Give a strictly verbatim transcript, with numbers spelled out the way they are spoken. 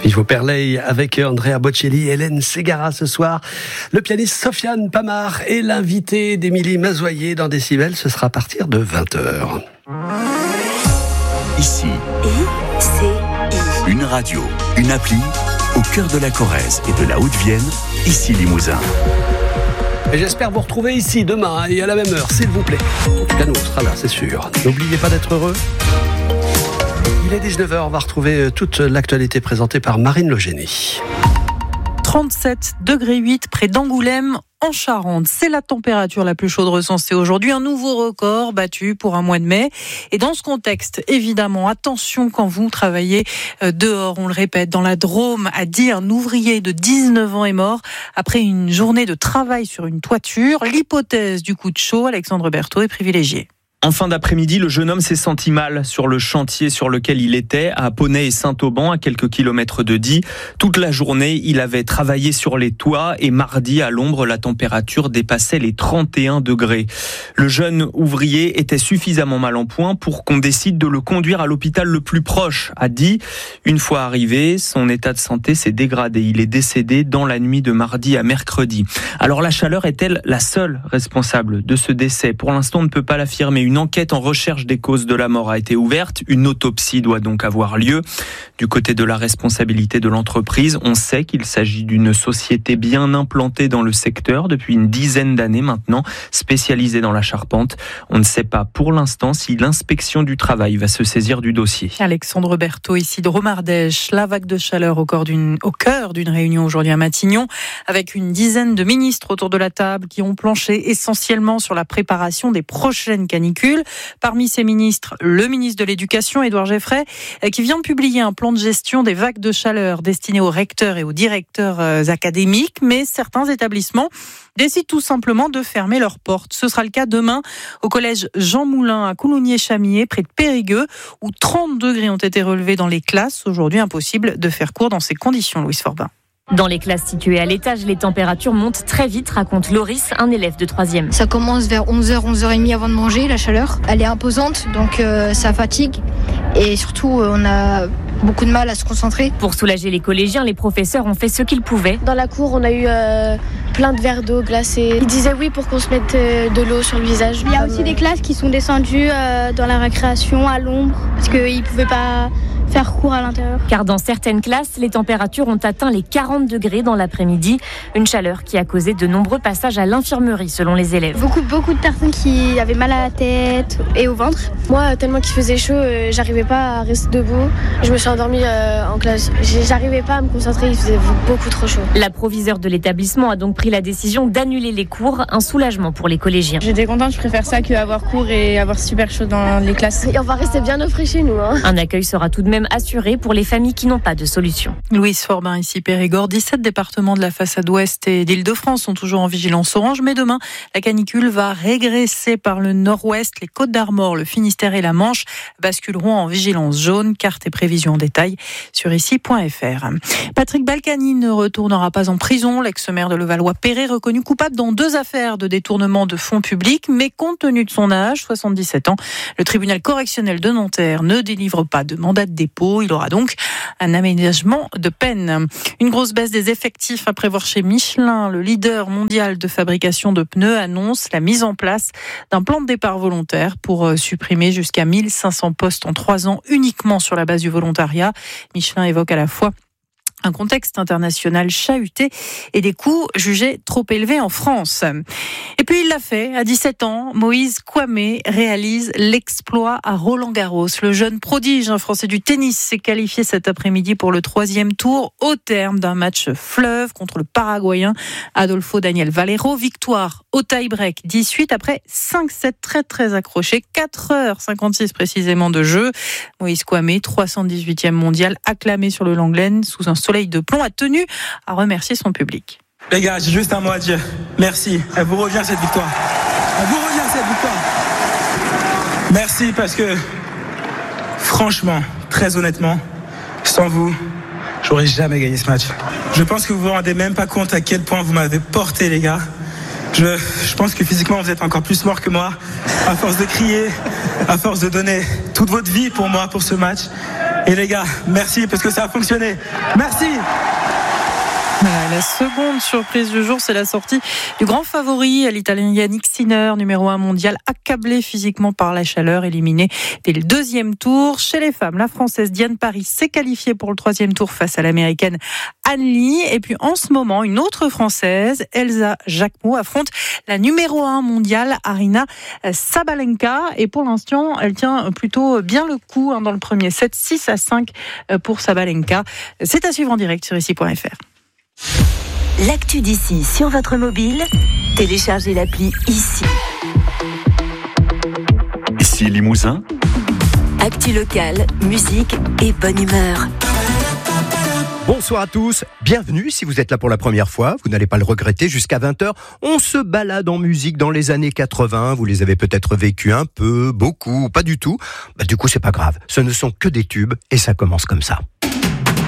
Vivo Perley avec Andrea Bocelli, Hélène Ségara ce soir. Le pianiste Sofiane Pamar est l'invité d'Émilie Mazoyer dans Décibel. Ce sera à partir de vingt heures. Ici, I C I. Une radio, une appli, au cœur de la Corrèze et de la Haute-Vienne, ici Limousin. Et j'espère vous retrouver ici demain et à la même heure, s'il vous plaît. En tout cas, nous, on sera là, c'est sûr. N'oubliez pas d'être heureux. Il est dix-neuf heures, on va retrouver toute l'actualité présentée par Marine Logénie. trente-sept degrés huit près d'Angoulême, en Charente. C'est la température la plus chaude recensée aujourd'hui. Un nouveau record battu pour un mois de mai. Et dans ce contexte, évidemment, attention quand vous travaillez dehors. On le répète, dans la Drôme, à Die, un ouvrier de dix-neuf ans est mort après une journée de travail sur une toiture. L'hypothèse du coup de chaud, Alexandre Berthaud, est privilégiée. En fin d'après-midi, le jeune homme s'est senti mal sur le chantier sur lequel il était, à Poney et Saint-Auban, à quelques kilomètres de Die. Toute la journée, il avait travaillé sur les toits et mardi, à l'ombre, la température dépassait les trente et un degrés. Le jeune ouvrier était suffisamment mal en point pour qu'on décide de le conduire à l'hôpital le plus proche, à Die. Une fois arrivé, son état de santé s'est dégradé. Il est décédé dans la nuit de mardi à mercredi. Alors la chaleur est-elle la seule responsable de ce décès ? Pour l'instant, on ne peut pas l'affirmer. Une enquête en recherche des causes de la mort a été ouverte. Une autopsie doit donc avoir lieu. Du côté de la responsabilité de l'entreprise, on sait qu'il s'agit d'une société bien implantée dans le secteur depuis une dizaine d'années maintenant, spécialisée dans la charpente. On ne sait pas pour l'instant si l'inspection du travail va se saisir du dossier. Alexandre Berthaud, ici de Romardèche. La vague de chaleur au cœur d'une, au cœur d'une réunion aujourd'hui à Matignon, avec une dizaine de ministres autour de la table qui ont planché essentiellement sur la préparation des prochaines canicules. Parmi ces ministres, le ministre de l'Éducation, Édouard Geffray, qui vient de publier un plan de gestion des vagues de chaleur destiné aux recteurs et aux directeurs académiques, mais certains établissements décident tout simplement de fermer leurs portes. Ce sera le cas demain au collège Jean Moulin à Coulommiers-Chamiers, près de Périgueux, où trente degrés ont été relevés dans les classes. Aujourd'hui, impossible de faire cours dans ces conditions, Louise Forbin. Dans les classes situées à l'étage, les températures montent très vite, raconte Loris, un élève de troisième. Ça commence vers onze heures, onze heures trente avant de manger, la chaleur. Elle est imposante, donc euh, ça fatigue. Et surtout, on a beaucoup de mal à se concentrer. Pour soulager les collégiens, les professeurs ont fait ce qu'ils pouvaient. Dans la cour, on a eu euh, plein de verres d'eau glacés. Ils disaient oui pour qu'on se mette euh, de l'eau sur le visage. Il y a aussi des classes qui sont descendues euh, dans la récréation à l'ombre, parce qu'ils ne pouvaient pas faire cours à l'intérieur. Car dans certaines classes, les températures ont atteint les quarante degrés dans l'après-midi. Une chaleur qui a causé de nombreux passages à l'infirmerie, selon les élèves. Beaucoup, beaucoup de personnes qui avaient mal à la tête et au ventre. Moi, tellement qu'il faisait chaud, euh, j'arrivais pas à rester debout. Je me suis endormie euh, en classe. J'arrivais pas à me concentrer, il faisait beaucoup trop chaud. La proviseure de l'établissement a donc pris la décision d'annuler les cours, un soulagement pour les collégiens. J'étais contente, je préfère ça qu'avoir cours et avoir super chaud dans les classes. Et on va rester bien au frais chez nous. Hein. Un accueil sera tout de même assuré pour les familles qui n'ont pas de solution. Louise Forbin, ici Périgord. dix-sept départements de la façade ouest et d'Île-de-France sont toujours en vigilance orange, mais demain, la canicule va régresser par le nord-ouest. Les Côtes d'Armor, le Finistère et la Manche basculeront en vigilance jaune. Carte et prévisions en détail sur ici point f r. Patrick Balkany ne retournera pas en prison. L'ex-maire de Levallois-Perret, reconnu coupable dans deux affaires de détournement de fonds publics, mais compte tenu de son âge, soixante-dix-sept ans, le tribunal correctionnel de Nanterre ne délivre pas de mandat de dépôt. Il aura donc un aménagement de peine. Une grosse baisse des effectifs à prévoir chez Michelin. Le leader mondial de fabrication de pneus annonce la mise en place d'un plan de départ volontaire pour supprimer jusqu'à mille cinq cents postes en trois ans uniquement sur la base du volontariat. Michelin évoque à la fois un contexte international chahuté et des coûts jugés trop élevés en France. Et puis il l'a fait, à dix-sept ans, Moïse Kouamé réalise l'exploit à Roland-Garros. Le jeune prodige, un Français du tennis, s'est qualifié cet après-midi pour le troisième tour au terme d'un match fleuve contre le Paraguayen Adolfo Daniel Valero. Victoire au tie-break dix-huit après cinq sept très très accrochés, quatre heures cinquante-six précisément de jeu. Moïse Kouamé, trois cent dix-huitième mondial, acclamé sur le Langlaine sous un soleil de plomb, a tenu à remercier son public. Les gars, j'ai juste un mot à dire. Merci. Elle vous revient cette victoire. Elle vous revient cette victoire. Merci parce que, franchement, très honnêtement, sans vous, j'aurais jamais gagné ce match. Je pense que vous vous rendez même pas compte à quel point vous m'avez porté, les gars. Je, je pense que physiquement, vous êtes encore plus mort que moi. À force de crier, à force de donner toute votre vie pour moi, pour ce match. Et les gars, merci parce que ça a fonctionné. Merci. La seconde surprise du jour, c'est la sortie du grand favori, l'Italien Yannick Sinner, numéro un mondial, accablé physiquement par la chaleur, éliminé dès le deuxième tour. Chez les femmes, la Française Diane Paris s'est qualifiée pour le troisième tour face à l'Américaine Anne Lee. Et puis en ce moment, une autre Française, Elsa Jacquemot, affronte la numéro un mondiale, Aryna Sabalenka. Et pour l'instant, elle tient plutôt bien le coup dans le premier set, six à cinq pour Sabalenka. C'est à suivre en direct sur ici point f r. L'actu d'ici sur votre mobile, téléchargez l'appli Ici. Ici Limousin. Actu locale, musique et bonne humeur. Bonsoir à tous, bienvenue si vous êtes là pour la première fois, vous n'allez pas le regretter, jusqu'à vingt heures, on se balade en musique dans les années quatre-vingts, vous les avez peut-être vécues un peu, beaucoup, pas du tout, bah, du coup c'est pas grave, ce ne sont que des tubes et ça commence comme ça.